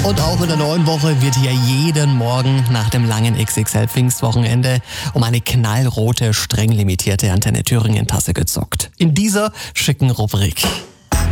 Und auch in der neuen Woche wird hier jeden Morgen nach dem langen XXL-Pfingstwochenende um eine knallrote, streng limitierte Antenne Thüringen-Tasse gezockt. In dieser schicken Rubrik.